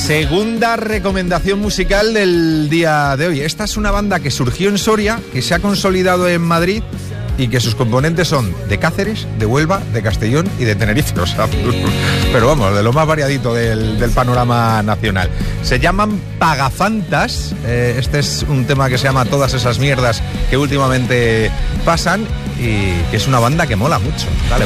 Segunda recomendación musical del día de hoy. Esta es una banda que surgió en Soria, que se ha consolidado en Madrid y que sus componentes son de Cáceres, de Huelva, de Castellón y de Tenerife. O sea, pero vamos, de lo más variadito del panorama nacional. Se llaman Pagafantas. Este es un tema que se llama Todas esas mierdas que últimamente pasan y que es una banda que mola mucho. Dale.